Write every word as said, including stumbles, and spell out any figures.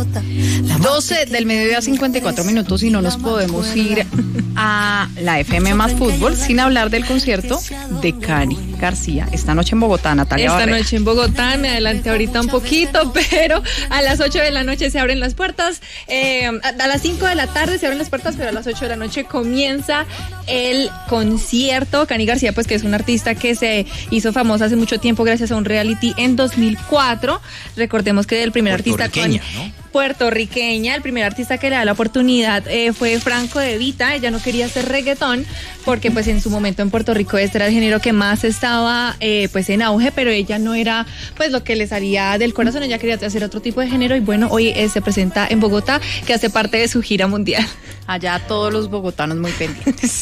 doce del mediodía, cincuenta y cuatro minutos, y no nos podemos ir a la F M más fútbol sin hablar del concierto de Cani García esta noche en Bogotá. Natalia Esta Barrera. noche en Bogotá, me adelanté ahorita un poquito, pero a las ocho de la noche se abren las puertas, eh, a, a las cinco de la tarde se abren las puertas, pero a las ocho de la noche comienza el concierto. Cani García, pues que es una artista que se hizo famosa hace mucho tiempo gracias a un reality en dos mil cuatro. Recordemos que el primer artista con... ¿no? puertorriqueña, el primer artista que le da la oportunidad eh, fue Franco De Vita. Ella no quería hacer reggaetón porque pues en su momento en Puerto Rico este era el género que más estaba eh, pues en auge, pero ella no era pues lo que le salía del corazón, ella quería hacer otro tipo de género y bueno, hoy eh, se presenta en Bogotá, que hace parte de su gira mundial. Allá todos los bogotanos muy pendientes.